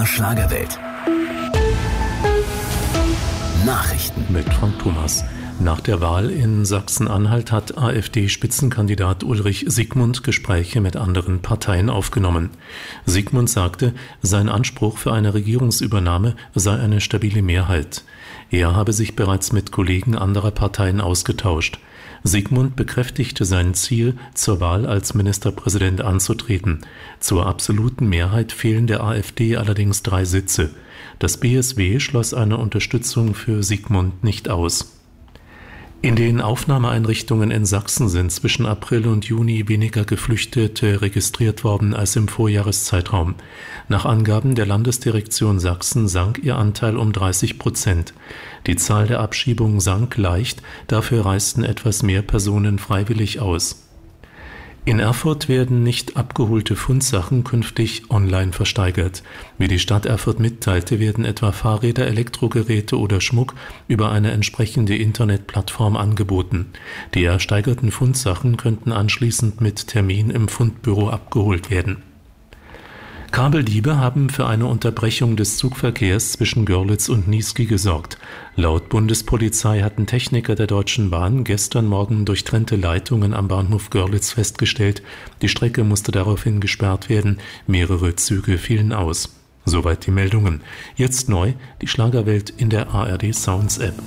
MDR Schlagerwelt. Nachrichten mit Frank Thomas. Nach der Wahl in Sachsen-Anhalt hat AfD-Spitzenkandidat Ulrich Siegmund Gespräche mit anderen Parteien aufgenommen. Siegmund sagte, sein Anspruch für eine Regierungsübernahme sei eine stabile Mehrheit. Er habe sich bereits mit Kollegen anderer Parteien ausgetauscht. Siegmund bekräftigte sein Ziel, zur Wahl als Ministerpräsident anzutreten. Zur absoluten Mehrheit fehlen der AfD allerdings 3 Sitze. Das BSW schloss eine Unterstützung für Siegmund nicht aus. In den Aufnahmeeinrichtungen in Sachsen sind zwischen April und Juni weniger Geflüchtete registriert worden als im Vorjahreszeitraum. Nach Angaben der Landesdirektion Sachsen sank ihr Anteil um 30%. Die Zahl der Abschiebungen sank leicht, dafür reisten etwas mehr Personen freiwillig aus. In Erfurt werden nicht abgeholte Fundsachen künftig online versteigert. Wie die Stadt Erfurt mitteilte, werden etwa Fahrräder, Elektrogeräte oder Schmuck über eine entsprechende Internetplattform angeboten. Die ersteigerten Fundsachen könnten anschließend mit Termin im Fundbüro abgeholt werden. Kabeldiebe haben für eine Unterbrechung des Zugverkehrs zwischen Görlitz und Niesky gesorgt. Laut Bundespolizei hatten Techniker der Deutschen Bahn gestern Morgen durchtrennte Leitungen am Bahnhof Görlitz festgestellt. Die Strecke musste daraufhin gesperrt werden. Mehrere Züge fielen aus. Soweit die Meldungen. Jetzt neu, die Schlagerwelt in der ARD Sounds App.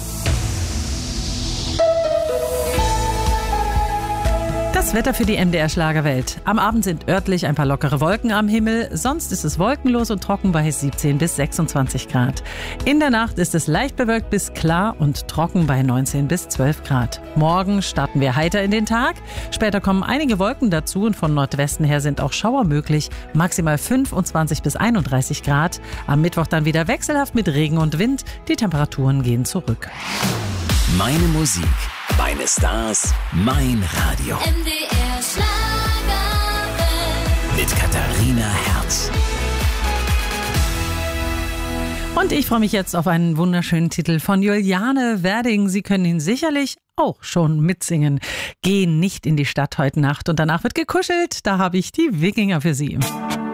Das Wetter für die MDR Schlagerwelt. Am Abend sind örtlich ein paar lockere Wolken am Himmel. Sonst ist es wolkenlos und trocken bei 17 bis 26 Grad. In der Nacht ist es leicht bewölkt bis klar und trocken bei 19 bis 12 Grad. Morgen starten wir heiter in den Tag. Später kommen einige Wolken dazu und von Nordwesten her sind auch Schauer möglich. Maximal 25 bis 31 Grad. Am Mittwoch dann wieder wechselhaft mit Regen und Wind. Die Temperaturen gehen zurück. Meine Musik, meine Stars, mein Radio. MDR Schlagerwelt. Mit Katharina Herz. Und ich freue mich jetzt auf einen wunderschönen Titel von Juliane Werding. Sie können ihn sicherlich auch schon mitsingen. Geh nicht in die Stadt heute Nacht und danach wird gekuschelt. Da habe ich die Wikinger für Sie.